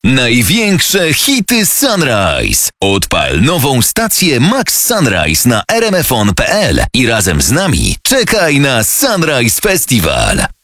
Największe hity Sunrise. Odpal nową stację Max Sunrise na rmfon.pl i razem z nami czekaj na Sunrise Festival.